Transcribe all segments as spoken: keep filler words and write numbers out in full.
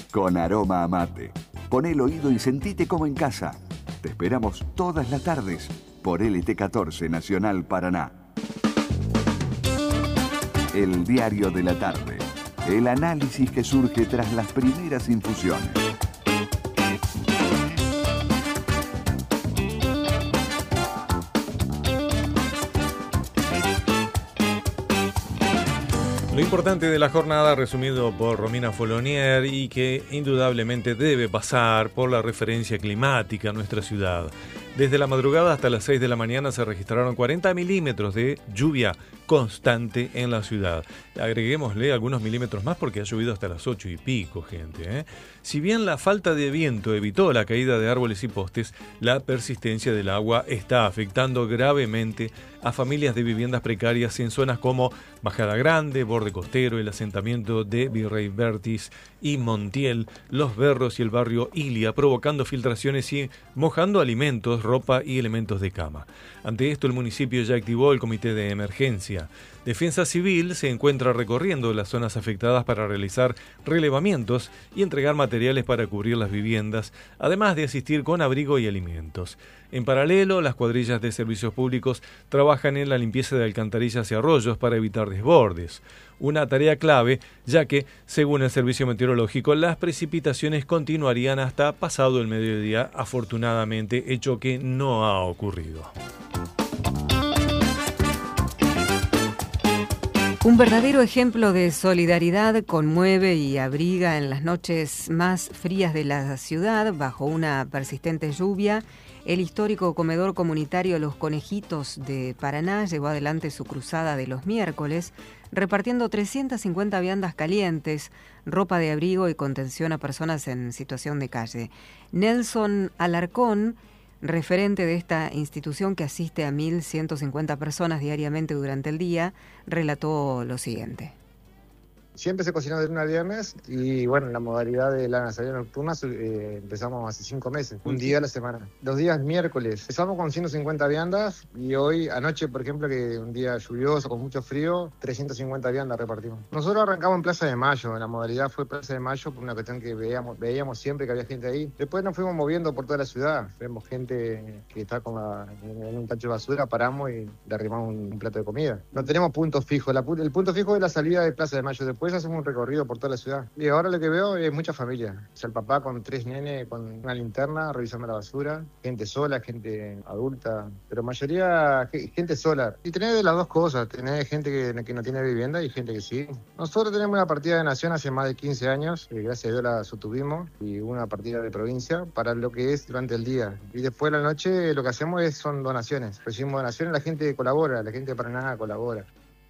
con aroma a mate. Pon el oído y sentite como en casa. Te esperamos todas las tardes por L T catorce Nacional Paraná. El diario de la tarde. El análisis que surge tras las primeras infusiones. Lo importante de la jornada, resumido por Romina Fournier, y que indudablemente debe pasar por la referencia climática a nuestra ciudad. Desde la madrugada hasta las seis de la mañana se registraron cuarenta milímetros de lluvia constante en la ciudad. Agreguémosle algunos milímetros más porque ha llovido hasta las ocho y pico, gente, ¿eh? Si bien la falta de viento evitó la caída de árboles y postes, la persistencia del agua está afectando gravemente a familias de viviendas precarias en zonas como Bajada Grande, Borde Costero, el asentamiento de Virrey Vertis y Montiel, Los Berros y el barrio Ilia, provocando filtraciones y mojando alimentos, ropa y elementos de cama. Ante esto, el municipio ya activó el comité de emergencia. Defensa Civil se encuentra recorriendo las zonas afectadas para realizar relevamientos y entregar materiales para cubrir las viviendas, además de asistir con abrigo y alimentos. En paralelo, las cuadrillas de servicios públicos trabajan en la limpieza de alcantarillas y arroyos para evitar desbordes. Una tarea clave, ya que, según el Servicio Meteorológico, las precipitaciones continuarían hasta pasado el mediodía, afortunadamente, hecho que no ha ocurrido. Un verdadero ejemplo de solidaridad conmueve y abriga en las noches más frías de la ciudad, bajo una persistente lluvia. El histórico comedor comunitario Los Conejitos de Paraná llevó adelante su cruzada de los miércoles, repartiendo trescientas cincuenta viandas calientes, ropa de abrigo y contención a personas en situación de calle. Nelson Alarcón, referente de esta institución que asiste a mil ciento cincuenta personas diariamente durante el día, relató lo siguiente. Siempre se cocinó de lunes a viernes y bueno, la modalidad de la salida nocturna eh, empezamos hace cinco meses, un día a la semana. Los días miércoles empezamos con ciento cincuenta viandas y hoy, anoche por ejemplo, que un día lluvioso, con mucho frío, trescientas cincuenta viandas repartimos. Nosotros arrancamos en Plaza de Mayo, la modalidad fue Plaza de Mayo por una cuestión que veíamos, veíamos siempre que había gente ahí. Después nos fuimos moviendo por toda la ciudad, vemos gente que está con la, en un tacho de basura, paramos y le arrimamos un, un plato de comida. No tenemos puntos fijos, la, el punto fijo es la salida de Plaza de Mayo, después hacemos un recorrido por toda la ciudad. Y ahora lo que veo es mucha familia. O sea, el papá con tres nenes, con una linterna, revisando la basura. Gente sola, gente adulta, pero mayoría gente sola. Y tenés de las dos cosas. Tenés gente que, que no tiene vivienda y gente que sí. Nosotros tenemos una partida de nación hace más de quince años. Y gracias a Dios la sostuvimos. Y una partida de provincia para lo que es durante el día. Y después de la noche lo que hacemos es, son donaciones. Recibimos donaciones, la gente colabora, la gente de Paraná colabora.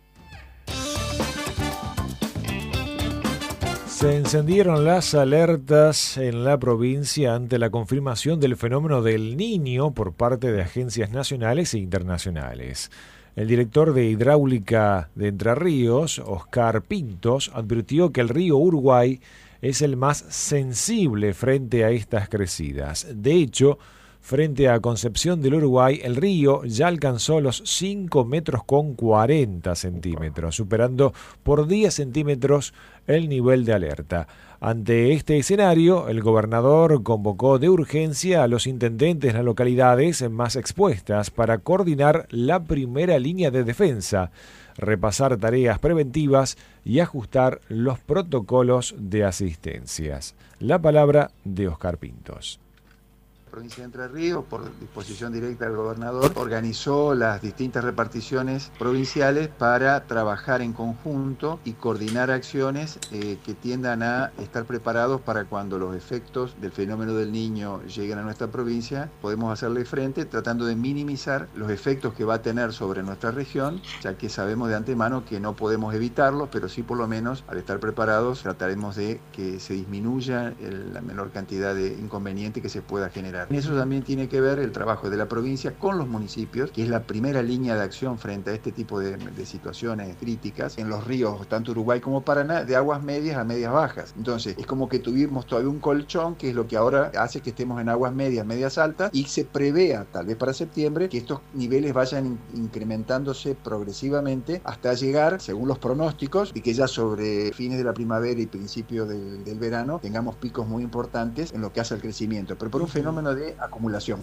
Se encendieron las alertas en la provincia ante la confirmación del fenómeno del Niño por parte de agencias nacionales e internacionales. El director de Hidráulica de Entre Ríos, Oscar Pintos, advirtió que el río Uruguay es el más sensible frente a estas crecidas. De hecho, frente a Concepción del Uruguay, el río ya alcanzó los cinco metros con cuarenta centímetros, superando por diez centímetros el nivel de alerta. Ante este escenario, el gobernador convocó de urgencia a los intendentes de las localidades más expuestas para coordinar la primera línea de defensa, repasar tareas preventivas y ajustar los protocolos de asistencias. La palabra de Oscar Pintos. Provincia de Entre Ríos, por disposición directa del gobernador, organizó las distintas reparticiones provinciales para trabajar en conjunto y coordinar acciones eh, que tiendan a estar preparados para cuando los efectos del fenómeno del Niño lleguen a nuestra provincia, podemos hacerle frente tratando de minimizar los efectos que va a tener sobre nuestra región, ya que sabemos de antemano que no podemos evitarlos, pero sí por lo menos al estar preparados trataremos de que se disminuya el, la menor cantidad de inconveniente que se pueda generar. mejorar. Y eso también tiene que ver el trabajo de la provincia con los municipios, que es la primera línea de acción frente a este tipo de, de situaciones críticas en los ríos, tanto Uruguay como Paraná, de aguas medias a medias bajas. Entonces, es como que tuvimos todavía un colchón, que es lo que ahora hace que estemos en aguas medias, medias altas, y se prevea, tal vez para septiembre, que estos niveles vayan in- incrementándose progresivamente hasta llegar, según los pronósticos, y que ya sobre fines de la primavera y principios del, del verano tengamos picos muy importantes en lo que hace al crecimiento, pero por un fenómeno de acumulación.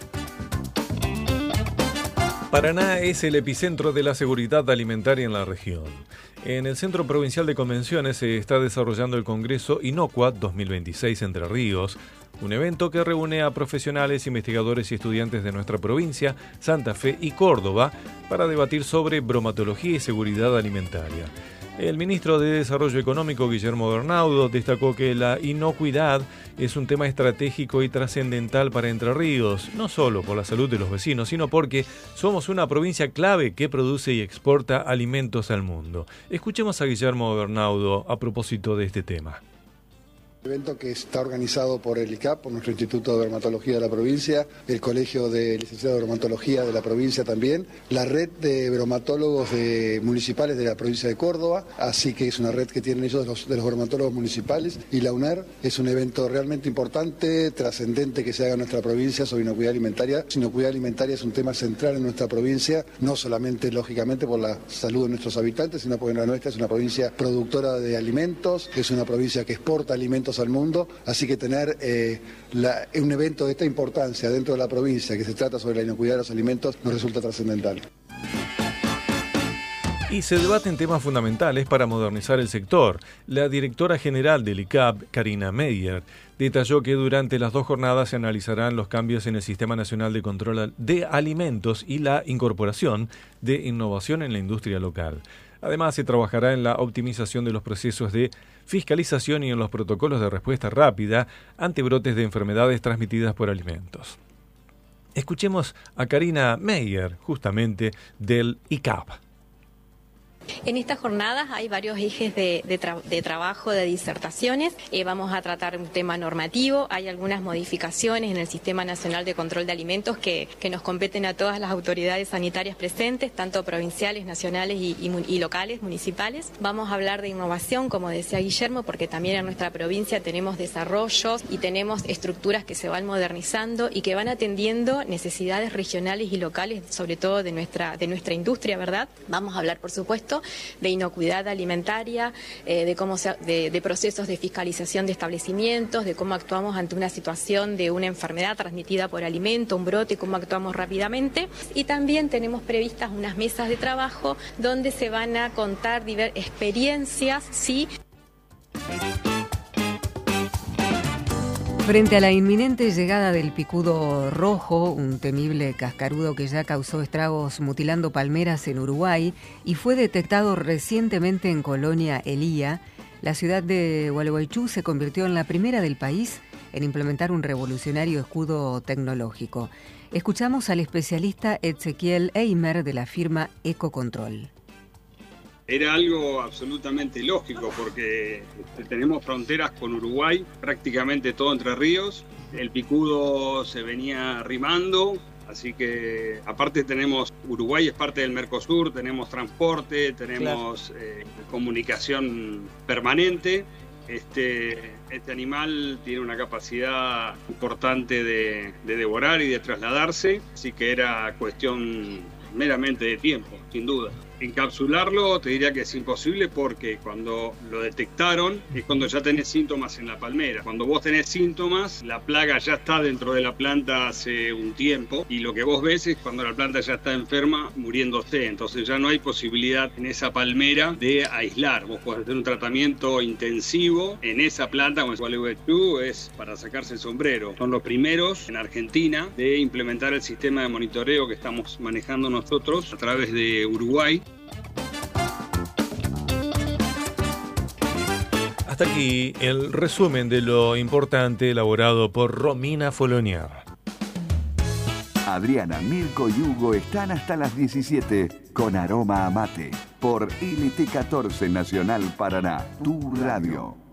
Paraná es el epicentro de la seguridad alimentaria en la región. En el Centro Provincial de Convenciones se está desarrollando el Congreso Inocua dos mil veintiséis Entre Ríos, un evento que reúne a profesionales, investigadores y estudiantes de nuestra provincia, Santa Fe y Córdoba para debatir sobre bromatología y seguridad alimentaria. El ministro de Desarrollo Económico, Guillermo Bernaudo, destacó que la inocuidad es un tema estratégico y trascendental para Entre Ríos, no solo por la salud de los vecinos, sino porque somos una provincia clave que produce y exporta alimentos al mundo. Escuchemos a Guillermo Bernaudo a propósito de este tema. Evento que está organizado por el I C A P, por nuestro Instituto de Dermatología de la provincia, el Colegio de Licenciados de Dermatología de la provincia también, la red de bromatólogos de, municipales de la provincia de Córdoba, así que es una red que tienen ellos de los, de los dermatólogos municipales, y la U N E R. Es un evento realmente importante, trascendente que se haga en nuestra provincia sobre inocuidad alimentaria. Inocuidad alimentaria es un tema central en nuestra provincia, no solamente lógicamente por la salud de nuestros habitantes, sino porque la nuestra es una provincia productora de alimentos, es una provincia que exporta alimentos al mundo, así que tener eh, la, un evento de esta importancia dentro de la provincia que se trata sobre la inocuidad de los alimentos nos resulta trascendental. Y se debaten temas fundamentales para modernizar el sector. La directora general del I C A P, Karina Meyer, detalló que durante las dos jornadas se analizarán los cambios en el Sistema Nacional de Control de Alimentos y la incorporación de innovación en la industria local. Además, se trabajará en la optimización de los procesos de fiscalización y en los protocolos de respuesta rápida ante brotes de enfermedades transmitidas por alimentos. Escuchemos a Karina Meyer, justamente del I C A P. En estas jornadas hay varios ejes de, de, tra de trabajo, de disertaciones. Eh, vamos a tratar un tema normativo. Hay algunas modificaciones en el Sistema Nacional de Control de Alimentos que, que nos competen a todas las autoridades sanitarias presentes, tanto provinciales, nacionales y, y, y locales, municipales. Vamos a hablar de innovación, como decía Guillermo, porque también en nuestra provincia tenemos desarrollos y tenemos estructuras que se van modernizando y que van atendiendo necesidades regionales y locales, sobre todo de nuestra, de nuestra industria, ¿verdad? Vamos a hablar, por supuesto, de inocuidad alimentaria, eh, de cómo se, de, de procesos de fiscalización de establecimientos, de cómo actuamos ante una situación de una enfermedad transmitida por alimento, un brote, cómo actuamos rápidamente. Y también tenemos previstas unas mesas de trabajo donde se van a contar diversas experiencias, sí. Frente a la inminente llegada del picudo rojo, un temible cascarudo que ya causó estragos mutilando palmeras en Uruguay y fue detectado recientemente en Colonia Elía, la ciudad de Gualeguaychú se convirtió en la primera del país en implementar un revolucionario escudo tecnológico. Escuchamos al especialista Ezequiel Eimer de la firma Ecocontrol. Era algo absolutamente lógico porque tenemos fronteras con Uruguay, prácticamente todo Entre Ríos. El picudo se venía arrimando, así que aparte tenemos, Uruguay es parte del Mercosur, tenemos transporte, tenemos claro. eh, comunicación permanente. Este, este animal tiene una capacidad importante de, de devorar y de trasladarse, así que era cuestión meramente de tiempo, sin duda. Encapsularlo te diría que es imposible porque cuando lo detectaron es cuando ya tenés síntomas en la palmera. Cuando vos tenés síntomas, la plaga ya está dentro de la planta hace un tiempo y lo que vos ves es cuando la planta ya está enferma muriéndose. Entonces ya no hay posibilidad en esa palmera de aislar. Vos podés hacer un tratamiento intensivo en esa planta, como es Gualeguaychú, es para sacarse el sombrero. Son los primeros en Argentina de implementar el sistema de monitoreo que estamos manejando nosotros a través de Uruguay. Hasta aquí el resumen de lo importante elaborado por Romina Folonier. Adriana, Mirko y Hugo están hasta las diecisiete con Aroma a Mate por L T catorce Nacional Paraná, tu radio.